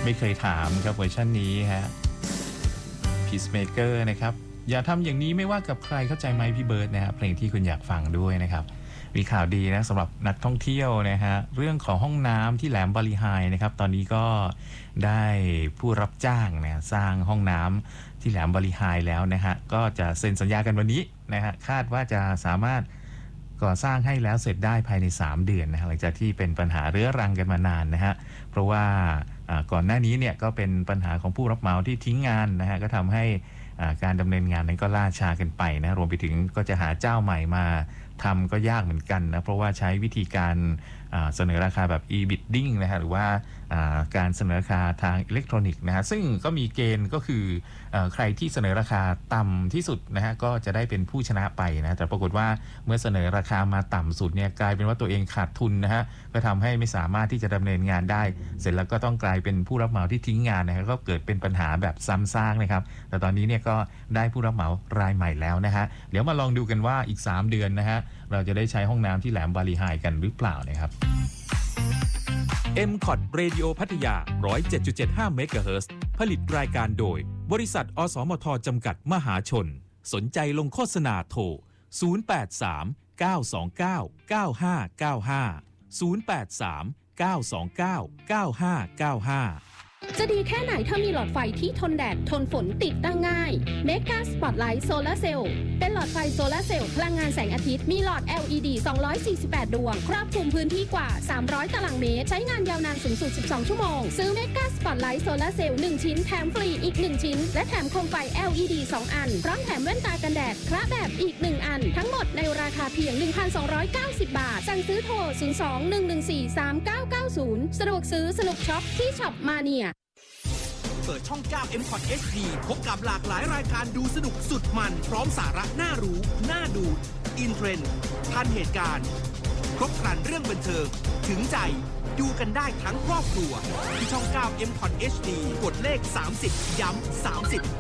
ไม่เคยถามครับเวอร์ชันนี้ฮะ Peacemaker นะครับอย่าทำอย่างนี้ไม่ว่ากับใครเข้าใจไหมพี่เบิร์ดนะครับเพลงที่คุณอยากฟังด้วยนะครับมีข่าวดีนะสำหรับนักท่องเที่ยวนะฮะเรื่องของห้องน้ำที่แหลมบาลีไฮนะครับตอนนี้ก็ได้ผู้รับจ้างนะสร้างห้องน้ำที่แหลมบาลีไฮแล้วนะฮะก็จะเซ็นสัญญากันวันนี้นะฮะคาดว่าจะสามารถก่อสร้างให้แล้วเสร็จได้ภายใน3 เดือนนะฮะหลังจากที่เป็นปัญหาเรื้อรังกันมานานนะฮะเพราะว่าก่อนหน้านี้เนี่ยก็เป็นปัญหาของผู้รับเหมาที่ทิ้งงานนะฮะก็ทำให้การดำเนินงานนั้นก็ล่าช้ากันไปนะรวมไปถึงก็จะหาเจ้าใหม่มาทำก็ยากเหมือนกันนะเพราะว่าใช้วิธีการเสนอราคาแบบ e-bidding นะฮะหรือว่าการเสนอราคาทางอิเล็กทรอนิกส์นะฮะซึ่งก็มีเกณฑ์ก็คือใครที่เสนอราคาต่ำที่สุดนะฮะก็จะได้เป็นผู้ชนะไปนะแต่ปรากฏว่าเมื่อเสนอราคามาต่ำสุดเนี่ยกลายเป็นว่าตัวเองขาดทุนนะฮะก็ทำให้ไม่สามารถที่จะดำเนินงานได้เสร็จแล้วก็ต้องกลายเป็นผู้รับเหมาที่ทิ้งงานนะฮะก็เกิดเป็นปัญหาแบบซ้ำซากนะครับแต่ตอนนี้เนี่ยก็ได้ผู้รับเหมารายใหม่แล้วนะฮะเดี๋ยวมาลองดูกันว่าอีก3 เดือนนะฮะเราจะได้ใช้ห้องน้ำที่แหลมบาลีไฮกันหรือเปล่านะครับ MCOT Radio พัทยา 107.75 เมกะเฮิรตซ์ผลิตรายการโดยบริษัทอสมทจำกัดมหาชนสนใจลงโฆษณาโทร 083 929 9595 083 929 9595 จะดีแค่ไหนถ้ามีหลอดไฟที่ทนแดดทนฝนติดตั้งง่าย Mega Spotlight Solar Cell เป็นหลอดไฟโซลาร์เซลล์พลังงานแสงอาทิตย์มีหลอด LED 248 ดวงครอบคลุมพื้นที่กว่า300ตารางเมตรใช้งานยาวนานสูงสุด12 ชั่วโมงซื้อ Mega Spotlight Solar Cell 1 ชิ้นแถมฟรีอีก1ชิ้นและแถมโคมไฟ LED 2 อันพร้อมแถมแว่นตากันแดดคละแบบอีก1อันทั้งหมดในราคาเพียง 1,290 บาทสั่งซื้อโทร 02-114-3990 สะดวกซื้อสนุกช็อปที่ช็อปมาเนียเปิดช่อง 9 MCOT HD พบกับหลากหลายรายการดูสนุกสุดมันพร้อมสาระน่ารู้น่าดูอินเทรนด์ทันเหตุการณ์ครบครันเรื่องบันเทิงถึงใจดูกันได้ทั้งครอบครัวที่ช่อง 9 MCOT HD กดเลข30ย้ำ30